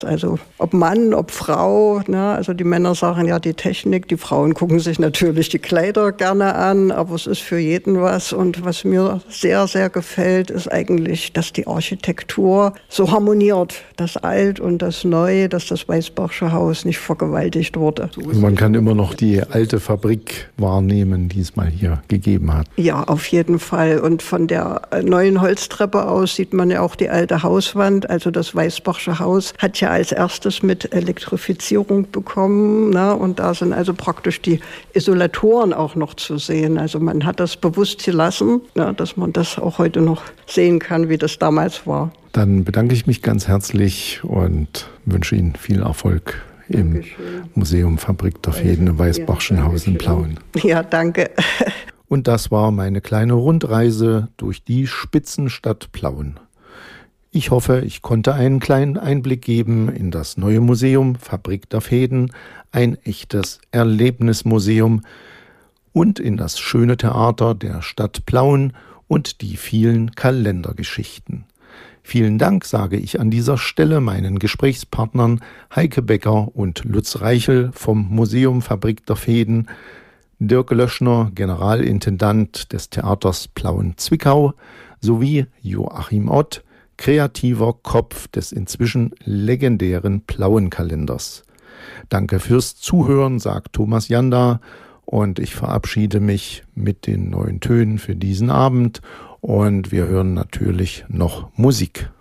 Also ob Mann, ob Frau, ne? Also die Männer sagen ja die Technik, die Frauen gucken sich natürlich die Kleider gerne an, aber es ist für jeden was. Und was mir sehr, sehr gefällt, ist eigentlich, dass die Architektur so harmoniert, das Alt und das Neu, dass das Weißbachsche Haus nicht vergewaltigt wurde. Also man kann immer noch die alte Fabrik wahrnehmen, die es mal hier gegeben hat. Ja, auf jeden Fall. Und von der neuen Holztreppe aus sieht man ja auch die alte Hauswand. Also das Weißbachsche Haus hat ja als erstes mit Elektrifizierung bekommen, ne? Und da sind also praktisch die Isolatoren auch noch zu sehen. Also man hat das bewusst gelassen, ne? Dass man das auch heute noch sehen kann, wie das damals war. Dann bedanke ich mich ganz herzlich und wünsche Ihnen viel Erfolg im Museum Fabrik der Fäden im Weißbachschen Haus in Plauen. Ja, danke. Und das war meine kleine Rundreise durch die Spitzenstadt Plauen. Ich hoffe, ich konnte einen kleinen Einblick geben in das neue Museum Fabrik der Fäden, ein echtes Erlebnismuseum, und in das schöne Theater der Stadt Plauen und die vielen Kalendergeschichten. Vielen Dank sage ich an dieser Stelle meinen Gesprächspartnern Heike Becker und Lutz Reichel vom Museum Fabrik der Fäden, Dirk Löschner, Generalintendant des Theaters Plauen-Zwickau, sowie Joachim Ott, kreativer Kopf des inzwischen legendären Plauen-Kalenders. Danke fürs Zuhören, sagt Thomas Janda, und ich verabschiede mich mit den neuen Tönen für diesen Abend, und wir hören natürlich noch Musik.